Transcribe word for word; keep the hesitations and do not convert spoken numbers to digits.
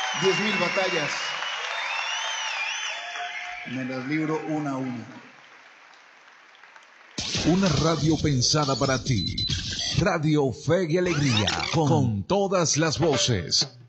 diez mil batallas. Me las libro una a una. Una radio pensada para ti. Radio Fe y Alegría, con todas las voces.